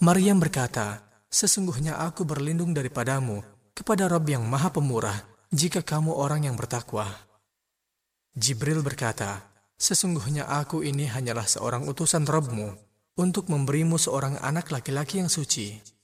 Maryam berkata, "Sesungguhnya aku berlindung daripadamu kepada Rabb yang Maha Pemurah jika kamu orang yang bertakwa." Jibril berkata, "Sesungguhnya aku ini hanyalah seorang utusan Rabbmu untuk memberimu seorang anak laki-laki yang suci."